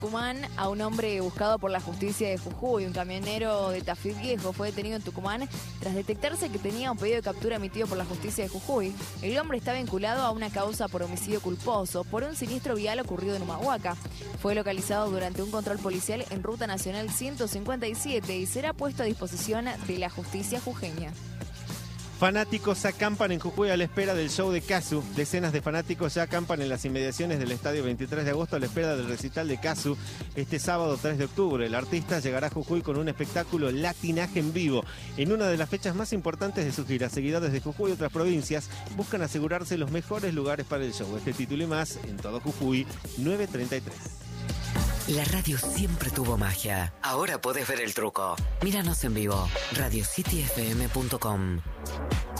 Tucumán a un hombre buscado por la justicia de Jujuy. Un camionero de Tafí Viejo fue detenido en Tucumán tras detectarse que tenía un pedido de captura emitido por la justicia de Jujuy. El hombre está vinculado a una causa por homicidio culposo por un siniestro vial ocurrido en Humahuaca. Fue localizado durante un control policial en Ruta Nacional 157 y será puesto a disposición de la justicia jujeña. Fanáticos acampan en Jujuy a la espera del show de Casu. Decenas de fanáticos ya acampan en las inmediaciones del estadio 23 de agosto a la espera del recital de Casu este sábado 3 de octubre. El artista llegará a Jujuy con un espectáculo latinaje en vivo. En una de las fechas más importantes de su gira, seguidores de Jujuy y otras provincias buscan asegurarse los mejores lugares para el show. Este título y más en todo Jujuy, 9:33. La radio siempre tuvo magia. Ahora podés ver el truco. Míranos en vivo. radiocityfm.com.